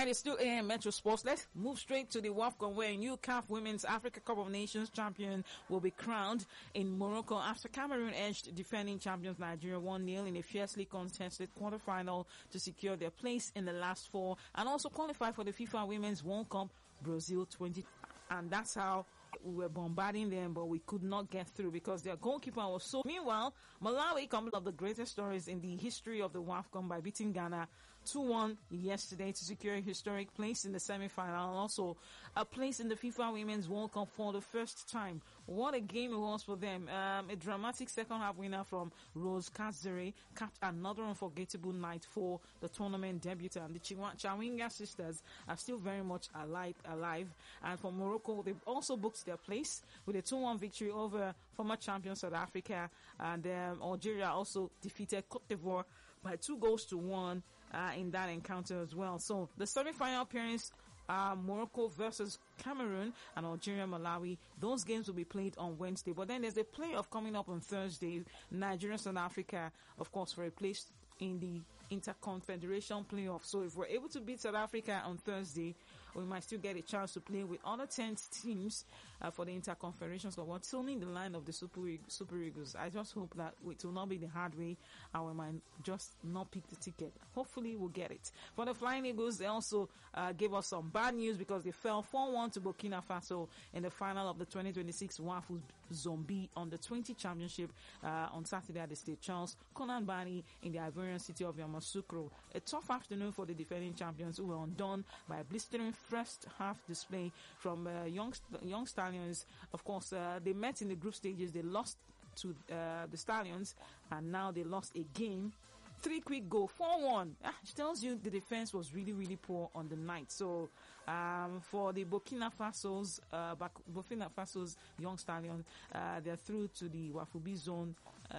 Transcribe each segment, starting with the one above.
right, it's still AM Metro Sports. Let's move straight to the WAFCON, where a new CAF Women's Africa Cup of Nations champion will be crowned in Morocco after Cameroon edged defending champions Nigeria 1-0 in a fiercely contested quarterfinal to secure their place in the last four and also qualify for the FIFA Women's World Cup Brazil 20. And that's how we were bombarding them, but we could not get through because their goalkeeper was so. Meanwhile, Malawi comes up the greatest stories in the history of the WAFCON by beating Ghana 2-1 yesterday to secure a historic place in the semi-final and also a place in the FIFA Women's World Cup for the first time. What a game it was for them. A dramatic second half winner from Rose Kazere capped another unforgettable night for the tournament debutant. The Chawinga sisters are still very much alive. And for Morocco, they've also booked their place with a 2-1 victory over former champion South Africa, and Algeria also defeated Cote d'Ivoire by 2-1 in that encounter as well. So the semi-final appearance Morocco versus Cameroon and Algeria Malawi. Those games will be played on Wednesday. But then there's a playoff coming up on Thursday. Nigeria South Africa, of course, for a place in the Interconfederation playoff. So if we're able to beat South Africa on Thursday, we might still get a chance to play with other 10 teams for the Interconfederation. So what's only in the line of the Super Eagles. I just hope that it will not be the hard way and we might just not pick the ticket. Hopefully we'll get it. For the Flying Eagles, they also gave us some bad news because they fell 4-1 to Burkina Faso in the final of the 2026 WAFU Zombie Under 20 Championship on Saturday at the State Charles Konan Bani in the Ivorian city of Yamoussoukro. A tough afternoon for the defending champions who were undone by a blistering first half display from young Stallions. Of course, they met in the group stages. They lost to the Stallions and now they lost a game. 3 quick goal, 4-1. It tells you the defense was really, really poor on the night. So, for the Burkina Faso's young Stallions, they're through to the Wafubi zone.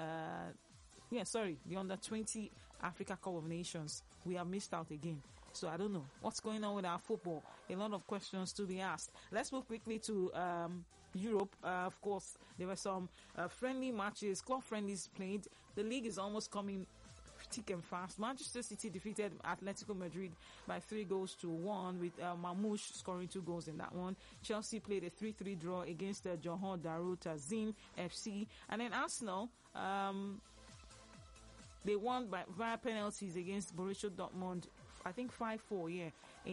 The Under 20 Africa Cup of Nations. We have missed out again. So I don't know what's going on with our football. A lot of questions to be asked. Let's move quickly to Europe. Of course, there were some friendly matches, club friendlies played. The league is almost coming thick and fast. Manchester City defeated Atletico Madrid by 3-1 with Mamouche scoring 2 goals in that one. Chelsea played a 3-3 draw against Johor Darul Ta'zim FC. And then Arsenal, they won via penalties against Borussia Dortmund, I think 5-4,